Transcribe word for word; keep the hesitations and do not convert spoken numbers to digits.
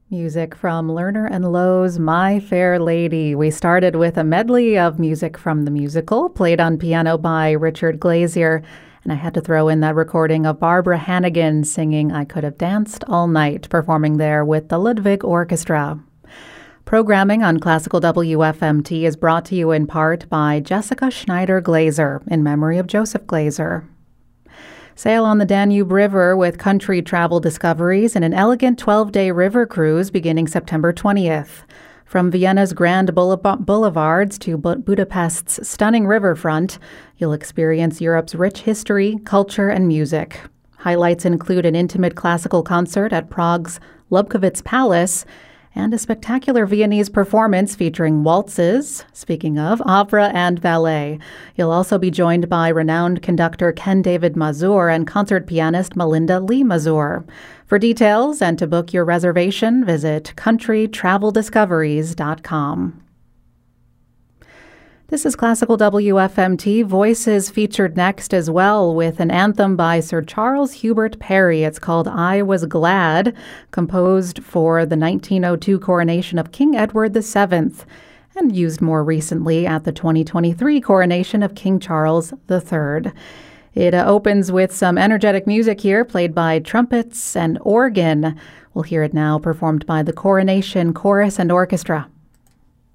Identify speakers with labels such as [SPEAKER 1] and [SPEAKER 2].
[SPEAKER 1] Music from Lerner and Lowe's My Fair Lady. We started with a medley of music from the musical, played on piano by Richard Glazier, and I had to throw in that recording of Barbara Hannigan singing I Could Have Danced All Night, performing there with the Ludwig Orchestra. Programming on Classical W F M T is brought to you in part by Jessica Schneider Glazer, in memory of Joseph Glazer. Sail on the Danube River with country travel discoveries in an elegant twelve-day river cruise beginning September twentieth. From Vienna's grand boulevards to Budapest's stunning riverfront, you'll experience Europe's rich history, culture, and music. Highlights include an intimate classical concert at Prague's Lobkowitz Palace and a spectacular Viennese performance featuring waltzes, speaking of, opera and ballet. You'll also be joined by renowned conductor Ken David Mazur and concert pianist Melinda Lee Mazur. For details and to book your reservation, visit country travel discoveries dot com. This is Classical W F M T. Voices featured next as well with an anthem by Sir Charles Hubert Parry. It's called I Was Glad, composed for the nineteen oh two coronation of King Edward the Seventh and used more recently at the twenty twenty-three coronation of King Charles the Third. It uh, opens with some energetic music here, played by trumpets and organ. We'll hear it now performed by the Coronation Chorus and Orchestra.